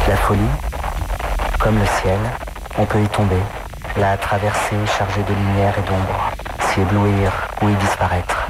La folie, comme le ciel, on peut y tomber, la traverser chargée de lumière et d'ombre, s'y éblouir ou y disparaître.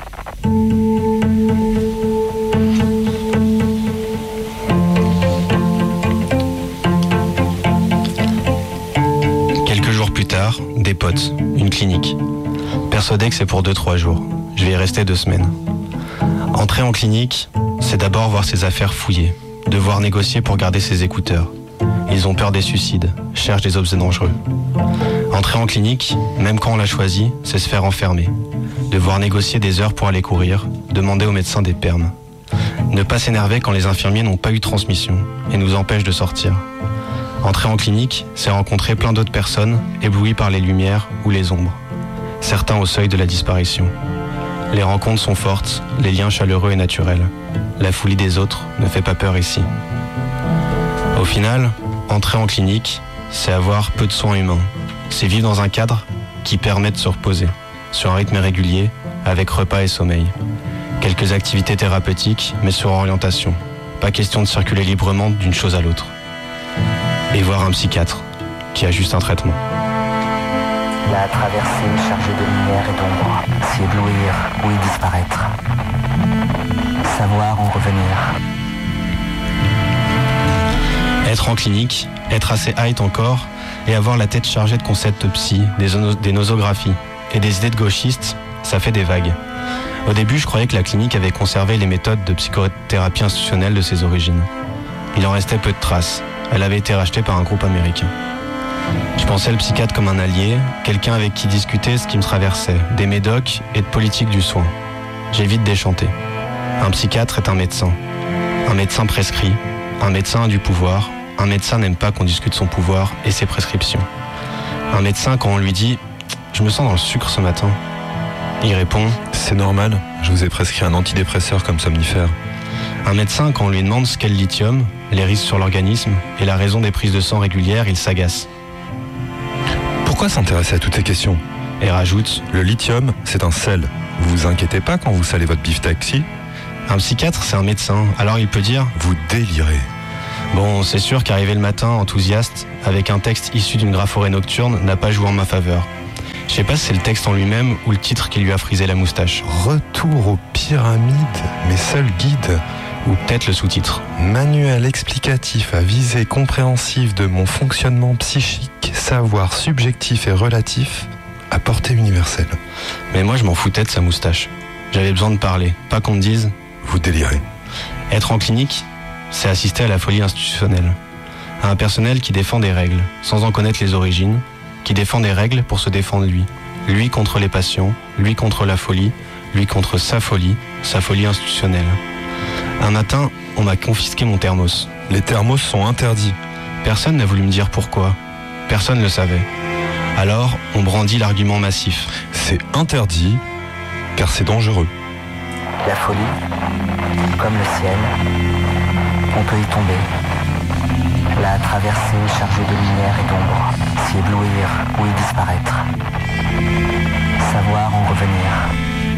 Quelques jours plus tard, des potes, une clinique. Persuadé que c'est pour 2-3 jours. Je vais y rester 2 semaines. Entrer en clinique, c'est d'abord voir ses affaires fouillées, devoir négocier pour garder ses écouteurs. Ils ont peur des suicides, cherchent des objets dangereux. Entrer en clinique, même quand on l'a choisi, c'est se faire enfermer. Devoir négocier des heures pour aller courir, demander au médecin des permes. Ne pas s'énerver quand les infirmiers n'ont pas eu de transmission et nous empêchent de sortir. Entrer en clinique, c'est rencontrer plein d'autres personnes éblouies par les lumières ou les ombres. Certains au seuil de la disparition. Les rencontres sont fortes, les liens chaleureux et naturels. La folie des autres ne fait pas peur ici. Au final, entrer en clinique, c'est avoir peu de soins humains. C'est vivre dans un cadre qui permet de se reposer, sur un rythme régulier, avec repas et sommeil. Quelques activités thérapeutiques, mais sur orientation. Pas question de circuler librement d'une chose à l'autre. Et voir un psychiatre, qui a juste un traitement. La traversée chargée de lumière et d'ombre, s'y éblouir ou y disparaître. Savoir en revenir. Être en clinique, être assez high encore, et avoir la tête chargée de concepts psy, des nosographies et des idées de gauchistes, ça fait des vagues. Au début, je croyais que la clinique avait conservé les méthodes de psychothérapie institutionnelle de ses origines. Il en restait peu de traces. Elle avait été rachetée par un groupe américain. Je pensais le psychiatre comme un allié, quelqu'un avec qui discuter ce qui me traversait, des médocs et de politique du soin. J'ai vite déchanté. Un psychiatre est un médecin. Un médecin prescrit. Un médecin a du pouvoir. Un médecin n'aime pas qu'on discute son pouvoir et ses prescriptions. Un médecin, quand on lui dit « Je me sens dans le sucre ce matin », il répond « C'est normal, je vous ai prescrit un antidépresseur comme somnifère. » Un médecin, quand on lui demande ce qu'est le lithium, les risques sur l'organisme et la raison des prises de sang régulières, il s'agace. Pourquoi s'intéresser à toutes ces questions ? Et rajoute Le lithium, c'est un sel. Vous vous inquiétez pas quand vous salez votre beefsteak, si ? Un psychiatre, c'est un médecin, alors il peut dire Vous délirez. Bon, c'est sûr qu'arriver le matin, enthousiaste, avec un texte issu d'une graphorie nocturne, n'a pas joué en ma faveur. Je sais pas si c'est le texte en lui-même ou le titre qui lui a frisé la moustache. Retour aux pyramides, mes seuls guides. Ou peut-être le sous-titre. Manuel explicatif à visée compréhensive de mon fonctionnement psychique, savoir subjectif et relatif, à portée universelle. Mais moi, je m'en foutais de sa moustache. J'avais besoin de parler, pas qu'on me dise « Vous délirez ». Être en clinique, c'est assister à la folie institutionnelle. À un personnel qui défend des règles, sans en connaître les origines, qui défend des règles pour se défendre lui. Lui contre les patients, lui contre la folie, lui contre sa folie institutionnelle. Un matin, on m'a confisqué mon thermos. Les thermos sont interdits. Personne n'a voulu me dire pourquoi. Personne ne le savait. Alors, on brandit l'argument massif. C'est interdit, car c'est dangereux. La folie, comme le ciel, on peut y tomber. La traversée chargée de lumière et d'ombre, s'y éblouir ou y disparaître. Savoir en revenir.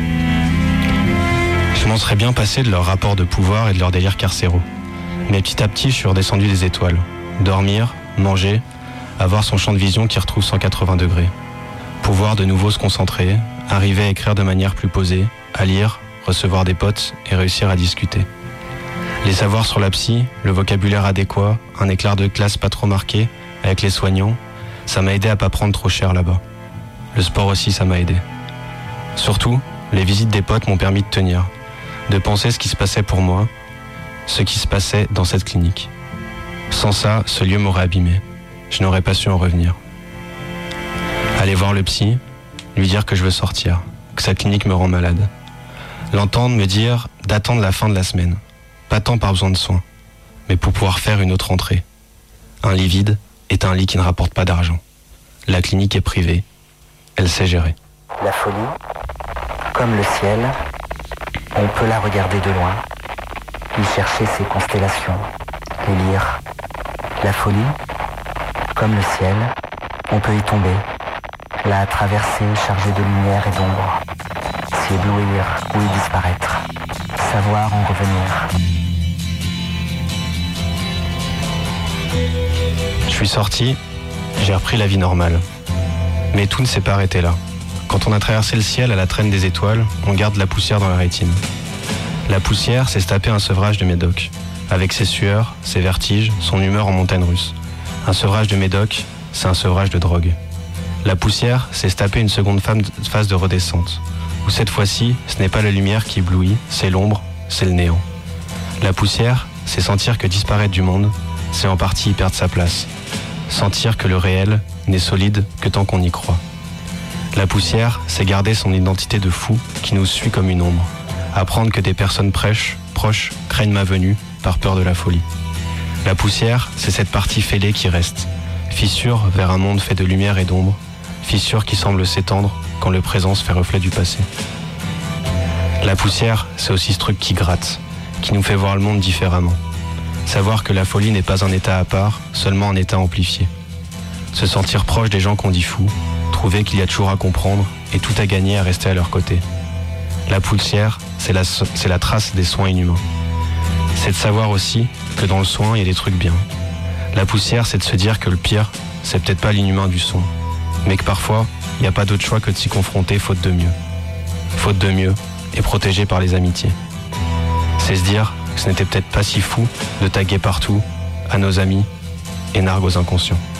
Je m'en serais bien passé de leur rapport de pouvoir et de leurs délires carcéraux. Mais petit à petit, je suis redescendu des étoiles. Dormir, manger, avoir son champ de vision qui retrouve 180 degrés. Pouvoir de nouveau se concentrer, arriver à écrire de manière plus posée, à lire, recevoir des potes et réussir à discuter. Les savoirs sur la psy, le vocabulaire adéquat, un éclair de classe pas trop marqué, avec les soignants, ça m'a aidé à pas prendre trop cher là-bas. Le sport aussi, ça m'a aidé. Surtout, les visites des potes m'ont permis de tenir, de penser ce qui se passait pour moi, ce qui se passait dans cette clinique. Sans ça, ce lieu m'aurait abîmé. Je n'aurais pas su en revenir. Aller voir le psy, lui dire que je veux sortir, que sa clinique me rend malade. L'entendre me dire d'attendre la fin de la semaine. Pas tant par besoin de soins, mais pour pouvoir faire une autre entrée. Un lit vide est un lit qui ne rapporte pas d'argent. La clinique est privée. Elle sait gérer. La folie, comme le ciel, on peut la regarder de loin, y chercher ses constellations, les lire. La folie, comme le ciel, on peut y tomber, la traverser chargée de lumière et d'ombre, s'y éblouir ou y disparaître, savoir en revenir. Je suis sorti, j'ai repris la vie normale. Mais tout ne s'est pas arrêté là. Quand on a traversé le ciel à la traîne des étoiles, on garde la poussière dans la rétine. La poussière, c'est se taper un sevrage de médoc, avec ses sueurs, ses vertiges, son humeur en montagne russe. Un sevrage de médoc, c'est un sevrage de drogue. La poussière, c'est se taper une seconde phase de redescente, où cette fois-ci, ce n'est pas la lumière qui éblouit, c'est l'ombre, c'est le néant. La poussière, c'est sentir que disparaître du monde, c'est en partie y perdre sa place. Sentir que le réel n'est solide que tant qu'on y croit. La poussière, c'est garder son identité de fou qui nous suit comme une ombre. Apprendre que des personnes proches craignent ma venue par peur de la folie. La poussière, c'est cette partie fêlée qui reste. Fissure vers un monde fait de lumière et d'ombre. Fissure qui semble s'étendre quand le présent se fait reflet du passé. La poussière, c'est aussi ce truc qui gratte, qui nous fait voir le monde différemment. Savoir que la folie n'est pas un état à part, seulement un état amplifié. Se sentir proche des gens qu'on dit fous, trouver qu'il y a toujours à comprendre et tout à gagner à rester à leur côté. La poussière, c'est la trace des soins inhumains. C'est de savoir aussi que dans le soin, il y a des trucs bien. La poussière, c'est de se dire que le pire, c'est peut-être pas l'inhumain du soin, mais que parfois, il n'y a pas d'autre choix que de s'y confronter faute de mieux. Faute de mieux et protégé par les amitiés. C'est se dire que ce n'était peut-être pas si fou de taguer partout à nos amis et nargues aux inconscients.